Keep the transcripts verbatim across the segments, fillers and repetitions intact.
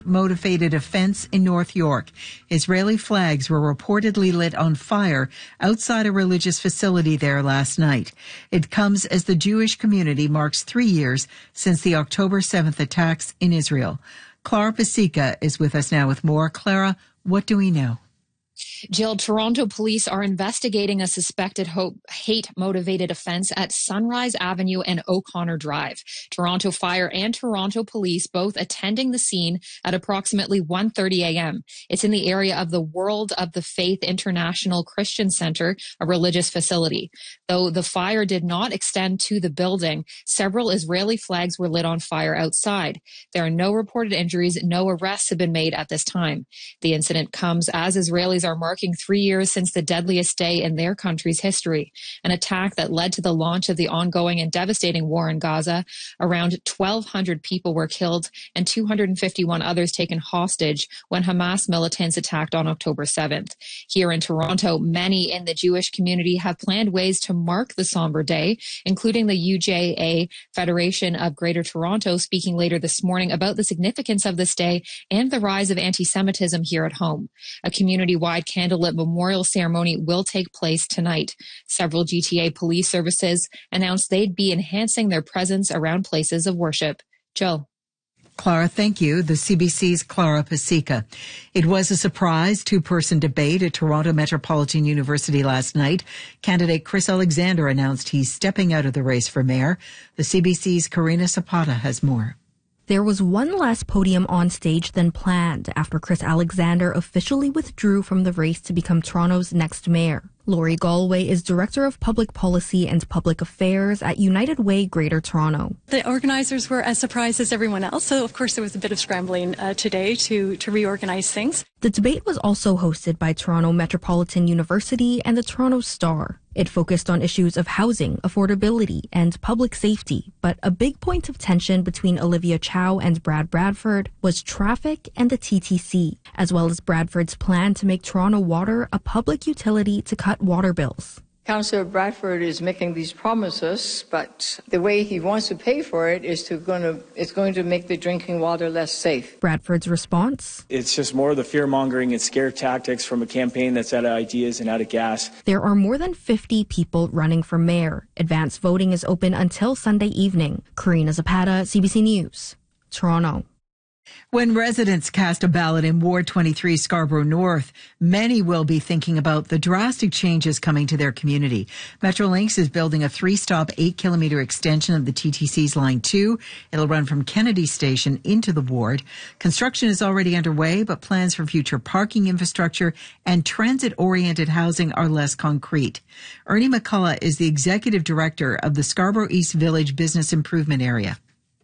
Motivated offense in North York. Israeli flags were reportedly lit on fire outside a religious facility there last night. It comes as the Jewish community marks three years since the October seventh attacks in Israel. Clara Pasica is with us now with more. Clara, what do we know? Jill, Toronto police are investigating a suspected hate-motivated offense at Sunrise Avenue and O'Connor Drive. Toronto Fire and Toronto Police both attending the scene at approximately one thirty a.m. It's in the area of the World of the Faith International Christian Center, a religious facility. Though the fire did not extend to the building, several Israeli flags were lit on fire outside. There are no reported injuries. No arrests have been made at this time. The incident comes as Israelis are marking three years since the deadliest day in their country's history, an attack that led to the launch of the ongoing and devastating war in Gaza. Around twelve hundred people were killed and two hundred fifty-one others taken hostage when Hamas militants attacked on October seventh. Here in Toronto, many in the Jewish community have planned ways to mark the somber day, including the U J A Federation of Greater Toronto speaking later this morning about the significance of this day and the rise of anti-Semitism here at home. A community-wide candlelit memorial ceremony will take place tonight. Several G T A police services announced they'd be enhancing their presence around places of worship. Jill. Clara, thank you. The C B C's Clara Pasica. It was a surprise two-person debate at Toronto Metropolitan University last night. Candidate Chris Alexander announced he's stepping out of the race for mayor. The C B C's Karina Zapata has more. There was one less podium on stage than planned after Chris Alexander officially withdrew from the race to become Toronto's next mayor. Lori Galway is Director of Public Policy and Public Affairs at United Way Greater Toronto. The organizers were as surprised as everyone else, so of course there was a bit of scrambling uh, today to, to reorganize things. The debate was also hosted by Toronto Metropolitan University and the Toronto Star. It focused on issues of housing, affordability, and public safety, but a big point of tension between Olivia Chow and Brad Bradford was traffic and the T T C, as well as Bradford's plan to make Toronto Water a public utility to cut water bills. Councillor Bradford is making these promises, but the way he wants to pay for it is to going to it's going to make the drinking water less safe. Bradford's response? It's just more of the fear-mongering and scare tactics from a campaign that's out of ideas and out of gas. There are more than fifty people running for mayor. Advance voting is open until Sunday evening. Karina Zapata, C B C News, Toronto. When residents cast a ballot in Ward twenty-three Scarborough North, many will be thinking about the drastic changes coming to their community. Metrolinx is building a three-stop, eight-kilometre extension of the T T C's Line two. It'll run from Kennedy Station into the ward. Construction is already underway, but plans for future parking infrastructure and transit-oriented housing are less concrete. Ernie McCullough is the Executive Director of the Scarborough East Village Business Improvement Area.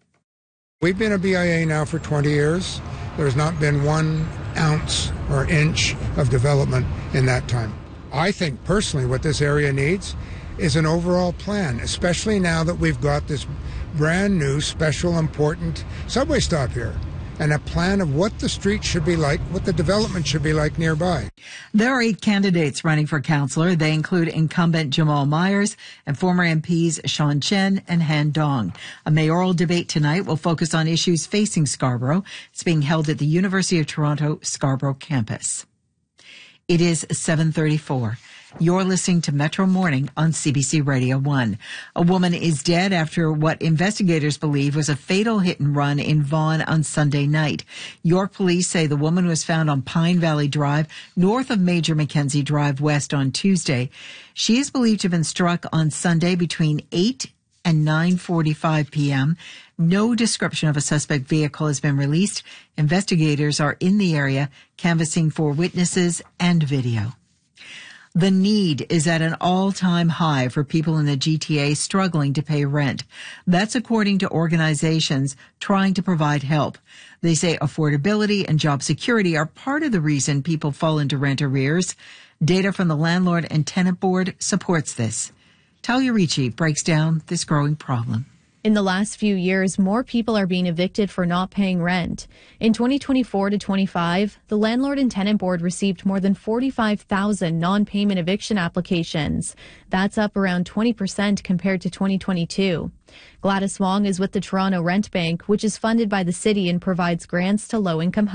We've been a B I A now for twenty years. There's not been one ounce or inch of development in that time. I think personally what this area needs is an overall plan, especially now that we've got this brand new special important subway stop here, and a plan of what the street should be like, what the development should be like nearby. There are eight candidates running for councillor. They include incumbent Jamal Myers and former M Ps Sean Chen and Han Dong. A mayoral debate tonight will focus on issues facing Scarborough. It's being held at the University of Toronto Scarborough campus. It is seven thirty-four. You're listening to Metro Morning on C B C Radio one. A woman is dead after what investigators believe was a fatal hit and run in Vaughan on Sunday night. York police say the woman was found on Pine Valley Drive, north of Major Mackenzie Drive West on Tuesday. She is believed to have been struck on Sunday between eight and nine forty-five p.m. No description of a suspect vehicle has been released. Investigators are in the area canvassing for witnesses and video. The need is at an all-time high for people in the G T A struggling to pay rent. That's according to organizations trying to provide help. They say affordability and job security are part of the reason people fall into rent arrears. Data from the Landlord and Tenant Board supports this. Talia Ricci breaks down this growing problem. In the last few years, more people are being evicted for not paying rent. In twenty twenty-four to twenty-five, the Landlord and Tenant Board received more than forty-five thousand non-payment eviction applications. That's up around twenty percent compared to twenty twenty-two. Gladys Wong is with the Toronto Rent Bank, which is funded by the city and provides grants to low-income